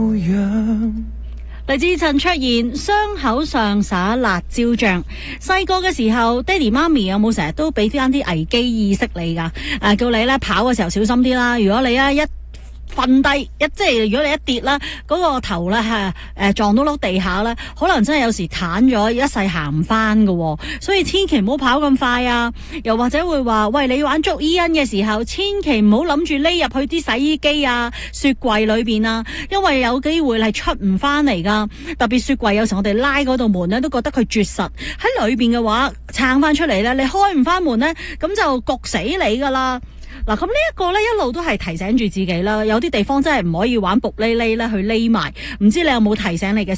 嚟自陳卓賢，傷口上灑辣椒醬。細個嘅時候，爹哋媽咪有冇成日都俾翻啲危機意識你噶？叫你咧跑嘅時候小心啲啦。如果你一瞓低即係如果你一跌啦，嗰個頭咧撞到落地下咧，可能真係有時癱咗，一世行唔翻噶。所以千祈唔好跑咁快啊！又或者會話，喂，你玩捉伊恩嘅時候，千祈唔好諗住匿入去啲洗衣機啊、雪櫃裏邊啊，因為有機會係出唔翻嚟噶。特別雪櫃有時我哋拉嗰道門咧，都覺得佢絕實喺裏邊嘅話，撐翻出嚟咧，你開唔翻門咧，咁就焗死你噶啦。嗱，咁呢一個咧一路都係提醒住自己啦，有啲地方真係唔可以玩卜哩哩咧去匿埋，唔知你有冇提醒你嘅